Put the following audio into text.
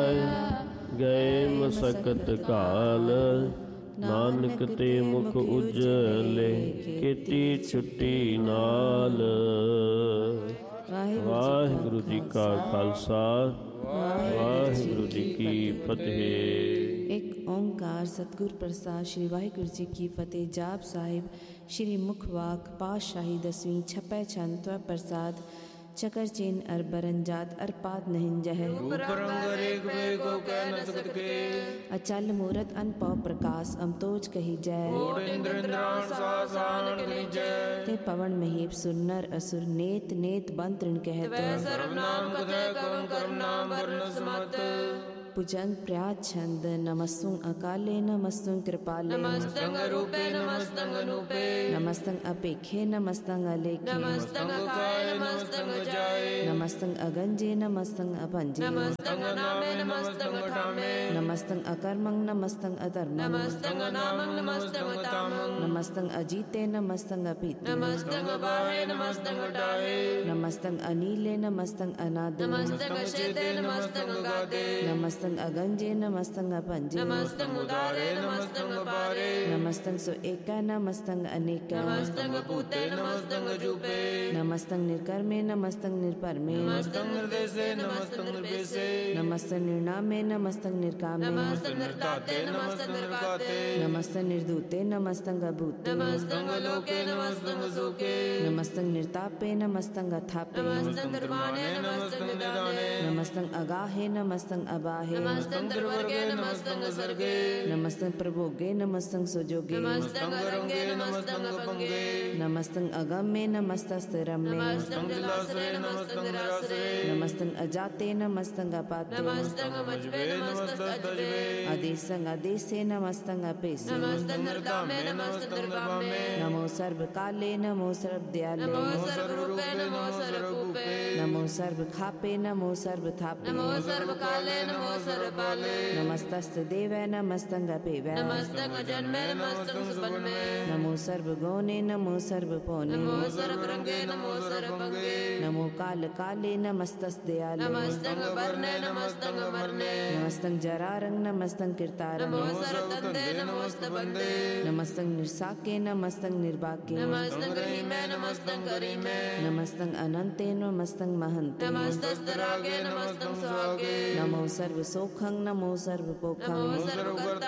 पाए। गए मसकत काल नानक ते मुख उजले, खेती छुट्टी नाल। वाहिगुरु जी का खालसा, वाहिगुरु जी की फतेह। एक ओंकार सतगुर प्रसाद श्री वाहिगुरु जी की फतेह। जाप साहिब श्री मुखवाक पातशाही 10वीं छपै छंद त्व प्रसाद चकर चेन अर बरन जात अर पाद नहिंजह। अचल मूरत अनपौ प्रकाश अमतोज कही जय। ते पवन महीप सुरनर असुर नेत नेत बंत ऋण कहत। भुजंग प्रयात छंद नमस्तुं अकाले नमस्तुं कृपाले। नमस्तंग रूपे नमस्तंग अनूपे। नमस्तंग अपेखे नमस्तंग अलेखे। नमस्तंग काय नमस्तंग जाए। नमस्तंग अगंजे नमस्तंग अपंजे। नमस्तंग नामे नमस्तंग ठामे। नमस्तंग अकर्मंग नमस्तंग अधर्मंग। नमस्तंग नामंग नमस्तंग तामंग। नमस्तंग अजीते नमस्तंग अपीते। नमस्तंग बाहे नमस्तंग डाहे। नमस्तंग अनीले नमस्तंग अनादे। नमस्तंग चेते नमस्तंग गादे। नमस्तंग अगंजे नमस्तंग अपंजे। नमस्तंग उदारे नमस्तंग बारे। नमस्तंग सो एका नमस्तंग अनेका। नमस्तंग पूते नमस्तंग जूपे। नमस्तंग निर्कर्मे नमस्तंग निर्परमे। नमस्तंग निर्देशे नमस्तंग निर्देशे। नमस्तंग निर्नामे नमस्तंग निर्कामे। नमस्तंग निर्ताते नमस्तंग निर्काते। नमस्तंग निर्दूते नमस्तंग अभूते। नमस्तंग लोके नमस्तंग सुके। नमस्तंग निर्तापे नमस्तंग अथापे। नमस्तंग निर्माणे नमस्तंग निदाने। नमस्तंग अगाहे नमस्तंग अबाहे। नमस्तंग द्रवर्गे नमस्तंग सर्गे। नमस्तंग प्रभोगे नमस्तंग सुजोगे। नमस्तंग रंगे नमस्तंग भंगे। नमस्तंग अगम्ये नमस्तस्थिरम्ये। नमस्तंग जलाश्रय नमस्तंग निराश्रय। नमस्तंग अजाते नमस्तंग अपाते। नमस्तंग मजबे नमस्तंग तजबे। अदेशंग अदेशे नमस्तंग अपेसे। नमस्तंग निर्कामे नमस्तंग निर्कामे। नमो सर्व काले नमो सर्व दयाले। नमो सर्वरूपे नमो सर्वभूपे। नमो सर्व खापे नमो सर्व थापे। नमो सर्वकाले नमो सर्वपाले। नमस्तस्त देवै नमस्तंग अपेवै। नमस्तंग जन्मे नमस्तंग सुपन्मे। नमो सर्व गौने नमो सर्व पौने। नमो सर्वरंगे नमो सर्वभंगे। नमो काल काले नमस्तस् दयाले। नमस्तंग वर्णे नमस्तंग मर्णे। नमस्तंग जरारंग नमस्तंग कीर्तारंग। नमो सर्वतंदे नमस्तबंदे। नमस्तंग निर्साके नमस्तंग निर्बाके। नमस्तंग रहीमे नमस्तंग करीमे। नमस्तंग अनंते नमस्तंग महंते। नमस्तस्तरागे नमस्तंग सुहागे। नमो सर्व सोखंग नमो सर्व पोखंग। नमो सर्वकर्ता